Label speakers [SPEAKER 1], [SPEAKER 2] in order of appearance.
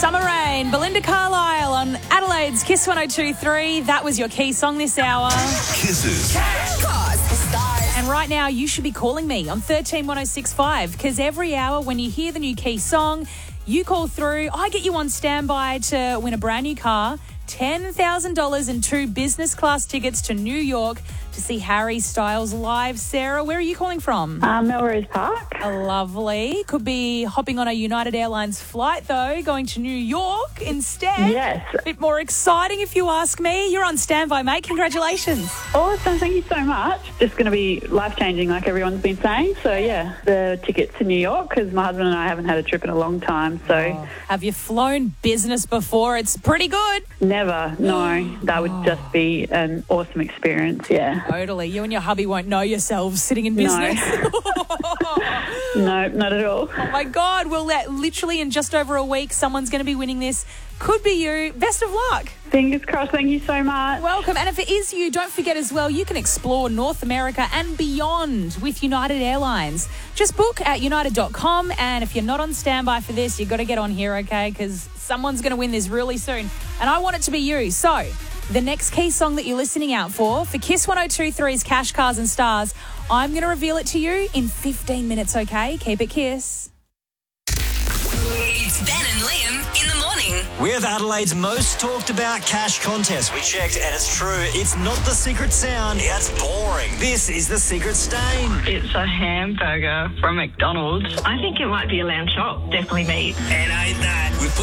[SPEAKER 1] Summer Rain, Belinda Carlisle on Adelaide's Kiss 102.3. That was your key song this hour.
[SPEAKER 2] Kisses.
[SPEAKER 1] And right now, you should be calling me on 131065 because every hour when you hear the new key song, you call through. I get you on standby to win a brand new car, $10,000 and 2 business class tickets to New York to see Harry Styles live. Sarah, where are you calling from?
[SPEAKER 3] Melrose Park.
[SPEAKER 1] Lovely. Could be hopping on a United Airlines flight, though, going to New York instead.
[SPEAKER 3] Yes.
[SPEAKER 1] A bit more exciting, if you ask me. You're on standby, mate. Congratulations.
[SPEAKER 3] Awesome. Thank you so much. Just going to be life-changing like everyone's been saying. So, yeah, the tickets to New York because my husband and I haven't had a trip in a long time. So,
[SPEAKER 1] Have you flown business before? It's pretty good.
[SPEAKER 3] Never. No. That would just be an awesome experience, yeah.
[SPEAKER 1] Totally. You and your hubby won't know yourselves sitting in business.
[SPEAKER 3] No, not at all.
[SPEAKER 1] Oh, my God. Well, literally in just over a week, someone's going to be winning this. Could be you. Best of luck.
[SPEAKER 3] Fingers crossed. Thank you so much.
[SPEAKER 1] Welcome. And if it is you, don't forget as well, you can explore North America and beyond with United Airlines. Just book at united.com. And if you're not on standby for this, you've got to get on here, okay? Because someone's going to win this really soon. And I want it to be you. So the next key song that you're listening out for Kiss 102.3's Cash, Cars and Stars, I'm going to reveal it to you in 15 minutes, okay? Keep it Kiss.
[SPEAKER 4] It's Ben and Liam in the morning.
[SPEAKER 5] With Adelaide's most talked about cash contest. We checked and it's true. It's not the secret sound. It's boring. This is the secret stain.
[SPEAKER 6] It's a hamburger from McDonald's. I think it might be a lamb chop. Definitely meat.
[SPEAKER 2] And ain't that? We've